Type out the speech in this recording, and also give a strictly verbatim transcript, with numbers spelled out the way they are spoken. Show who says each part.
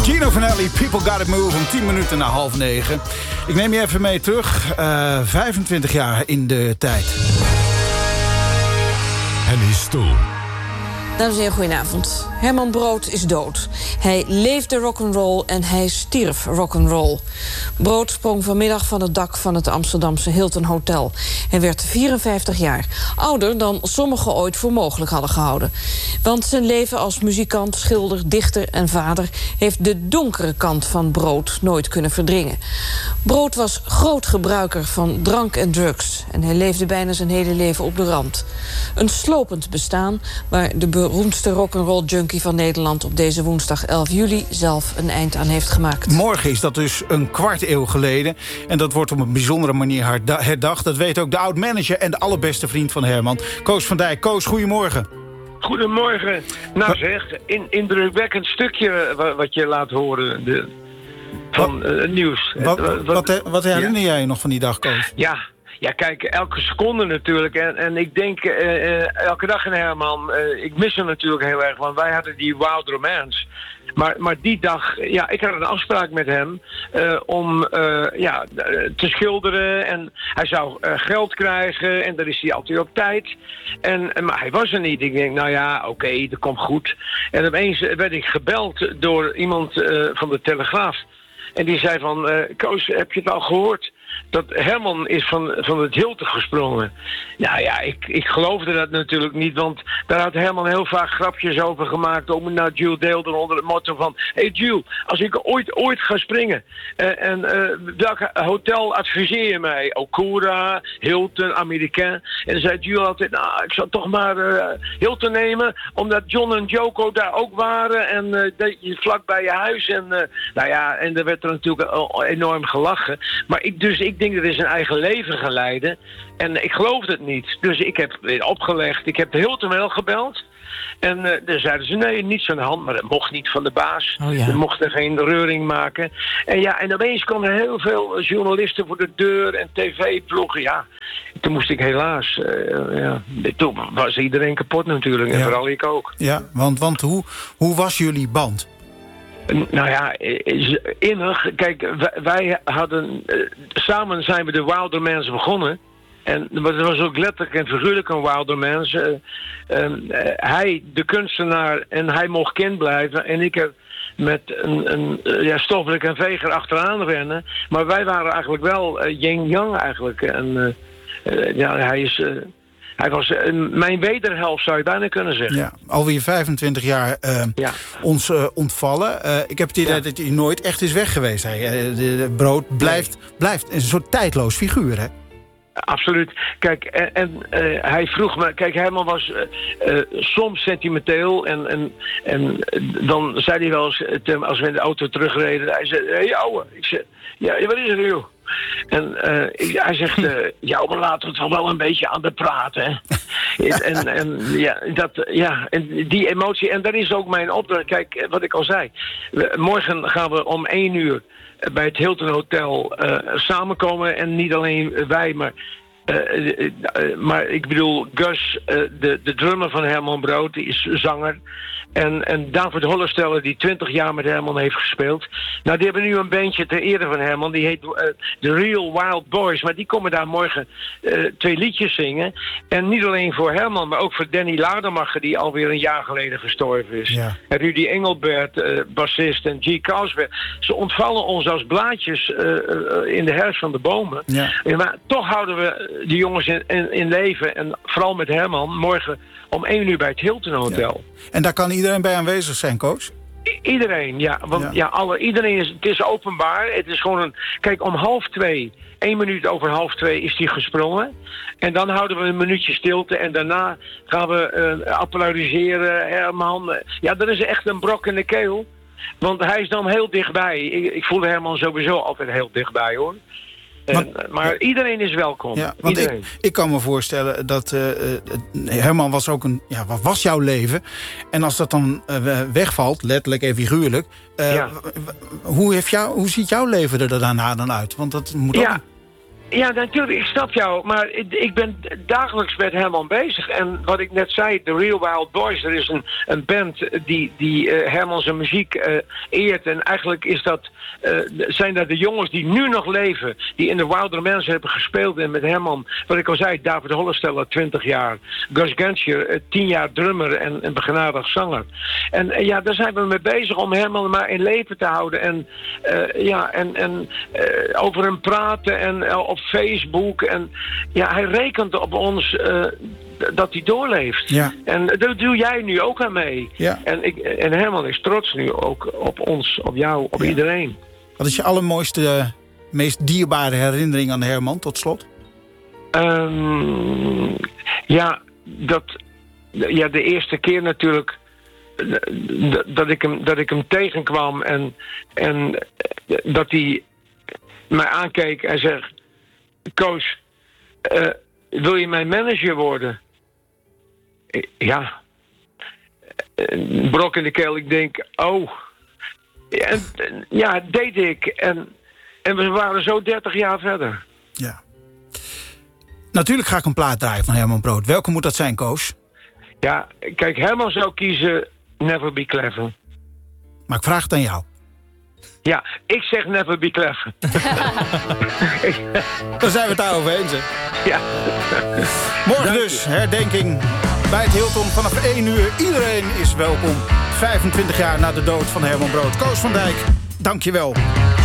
Speaker 1: Gino Vanelli, People Gotta Move, om tien minuten na half negen. Ik neem je even mee terug, uh, vijfentwintig jaar in de tijd.
Speaker 2: Henny Stoel.
Speaker 3: Dames en heren, goedenavond. Herman Brood is dood. Hij leefde rock'n'roll en hij stierf rock'n'roll. Brood sprong vanmiddag van het dak van het Amsterdamse Hilton Hotel. Hij werd vierenvijftig jaar. Ouder dan sommigen ooit voor mogelijk hadden gehouden. Want zijn leven als muzikant, schilder, dichter en vader heeft de donkere kant van Brood nooit kunnen verdringen. Brood was groot gebruiker van drank en drugs. En hij leefde bijna zijn hele leven op de rand. Een slopend bestaan waar de beroemdste rock'n'roll junkie van Nederland op deze woensdag elf juli zelf een eind aan heeft gemaakt.
Speaker 1: Morgen is dat dus een kwart eeuw geleden. En dat wordt op een bijzondere manier herdacht. Dat weet ook de oud-manager en de allerbeste vriend van Herman, Koos van Dijk. Koos, goedemorgen.
Speaker 4: Goedemorgen. Nou zeg, in, indrukwekkend stukje wat je laat horen de, van uh, het nieuws.
Speaker 1: Wat, wat, wat, wat herinner ja. jij je nog van die dag, Koos?
Speaker 4: Ja. Ja, kijk, elke seconde natuurlijk. En, en ik denk uh, uh, elke dag in Herman, uh, ik mis hem natuurlijk heel erg, want wij hadden die Wild Romance. Maar, maar die dag, ja, ik had een afspraak met hem uh, om uh, ja, te schilderen. En hij zou uh, geld krijgen en daar is hij altijd op tijd. En, maar hij was er niet. Ik denk, nou ja, oké, okay, dat komt goed. En opeens werd ik gebeld door iemand uh, van de Telegraaf. En die zei van, uh, Koos, heb je het al gehoord? Dat Herman is van, van het Hilton gesprongen. Nou ja, ik, ik geloofde dat natuurlijk niet, want daar had Herman heel vaak grapjes over gemaakt. Ook naar Jules Deelder onder het motto van, hey Jules, als ik ooit, ooit ga springen, uh, en uh, welk hotel adviseer je mij? Okura, Hilton, Amerikaan. En dan zei Jules altijd, nou, ik zou toch maar uh, Hilton nemen, omdat John en Joko daar ook waren en uh, dat je vlak bij je huis. En uh, nou ja, en er werd er natuurlijk enorm gelachen. Maar ik dus ik denk dat hij zijn eigen leven gaan leiden. En ik geloofde het niet. Dus ik heb weer opgelegd. Ik heb de Hilton wel gebeld. En uh, dan zeiden ze, nee, niets aan de hand. Maar dat mocht niet van de baas.
Speaker 3: Oh ja.
Speaker 4: We mochten geen reuring maken. En ja, en opeens kwamen er heel veel journalisten voor de deur en tv-ploegen. Ja, toen moest ik helaas... Uh, ja, toen was iedereen kapot natuurlijk. En ja. Vooral ik ook.
Speaker 1: Ja, want, want hoe, hoe was jullie band?
Speaker 4: Nou ja, innig. Kijk, wij hadden... Uh, samen zijn we de Wild Romance begonnen. En het was ook letterlijk en figuurlijk een Wild Romance. Uh, uh, hij, de kunstenaar, en hij mocht kind blijven. En ik heb met een, een uh, ja, stoffelijk en veger achteraan rennen. Maar wij waren eigenlijk wel uh, yin-yang eigenlijk. En uh, uh, ja, hij is... Uh, Hij was uh, mijn wederhelft, zou je bijna kunnen zeggen. Ja,
Speaker 1: alweer vijfentwintig jaar uh, ja. ons uh, ontvallen. Uh, ik heb het idee ja. dat hij nooit echt is weg geweest. Hij, uh, de, de Brood blijft, nee. blijft een soort tijdloos figuur, hè?
Speaker 4: Absoluut. Kijk, en, en uh, hij vroeg me... Kijk, Herman was uh, uh, soms sentimenteel. En, en, en dan zei hij wel eens, als we in de auto terugreden... Hij zei, hé hey, ouwe. Ik zei, ja, wat is er, joh? En uh, ik, hij zegt, uh, ja, maar laten we het wel wel een beetje aan de praten. en, en, ja, dat, ja, en die emotie, en dat is ook mijn opdracht. Kijk, wat ik al zei. We, morgen gaan we om één uur bij het Hilton Hotel uh, samenkomen. En niet alleen wij, maar... Uh, uh, uh, maar ik bedoel, Gus, uh, de, de drummer van Herman Brood, die is zanger. En, en David Hollesteller, die twintig jaar met Herman heeft gespeeld. Nou, die hebben nu een bandje ter ere van Herman. Die heet uh, The Real Wild Boys. Maar die komen daar morgen uh, twee liedjes zingen. En niet alleen voor Herman, maar ook voor Danny Ladermacher, die alweer een jaar geleden gestorven is. Ja. En Rudy Engelbert, uh, bassist, en G. Carlsberg. Ze ontvallen ons als blaadjes uh, uh, in de herfst van de bomen. Ja. Ja, maar toch houden we die jongens in, in, in leven. En vooral met Herman, morgen om één uur bij het Hilton Hotel.
Speaker 1: Ja. En daar kan iedereen bij aanwezig zijn, Koos?
Speaker 4: I- iedereen, ja. Want ja, ja alle, iedereen is, het is openbaar. Het is gewoon een... Kijk, om half twee, één minuut over half twee is die gesprongen. En dan houden we een minuutje stilte. En daarna gaan we uh, applaudisseren. Herman. Ja, dat is echt een brok in de keel. Want hij is dan heel dichtbij. Ik, ik voelde Herman sowieso altijd heel dichtbij, hoor. En, maar, maar iedereen is welkom. Ja, want
Speaker 1: ik, ik kan me voorstellen dat uh, Herman was ook een... Ja, wat was jouw leven? En als dat dan uh, wegvalt, letterlijk en figuurlijk... Uh, ja. hoe, heeft jou, hoe ziet jouw leven er daarna dan uit? Want dat moet ook...
Speaker 4: Ja. Ja, natuurlijk, ik snap jou. Maar ik, ik ben dagelijks met Herman bezig. En wat ik net zei, The Real Wild Boys... er is een, een band die, die uh, Herman zijn muziek uh, eert. En eigenlijk is dat, uh, zijn dat de jongens die nu nog leven... die in de Wild Romance hebben gespeeld. En met Herman, wat ik al zei, David Hollesteller, twintig jaar. Gus Genscher, uh, tien jaar drummer en een begenadigd zanger. En uh, ja, daar zijn we mee bezig om Herman maar in leven te houden. En, uh, ja, en, en uh, over hem praten en uh, op Facebook. En ja, hij rekent op ons uh, dat hij doorleeft. Ja. En dat doe jij nu ook aan mee. Ja. En, ik, en Herman is trots nu ook op ons, op jou, op ja. iedereen.
Speaker 1: Wat is je allermooiste, uh, meest dierbare herinnering aan Herman, tot slot?
Speaker 4: Um, ja, dat, ja, de eerste keer natuurlijk dat ik hem, dat ik hem tegenkwam en, en dat hij mij aankeek en zegt... Koos, uh, wil je mijn manager worden? Ja. Een brok in de keel, ik denk, oh. En, ja, deed ik. En, en we waren zo dertig jaar verder.
Speaker 1: Ja. Natuurlijk ga ik een plaat draaien van Herman Brood. Welke moet dat zijn, Koos?
Speaker 4: Ja, kijk, Herman zou kiezen Never Be Clever.
Speaker 1: Maar ik vraag het aan jou.
Speaker 4: Ja, ik zeg Never Be Clever.
Speaker 1: Dan zijn we het daarover eens, hè?
Speaker 4: Ja.
Speaker 1: Morgen Dank dus, je. herdenking bij het Hilton vanaf één uur. Iedereen is welkom. vijfentwintig jaar na de dood van Herman Brood. Koos van Dijk, dank je wel.